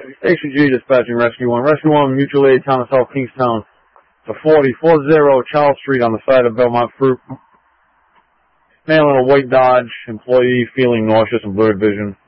HCG dispatching Rescue 1. Rescue 1, Mutual Aid, Town of South Kingstown. To 4040 Charles Street on the side of Belmont Fruit. Male in a white Dodge. Employee feeling nauseous and blurred vision.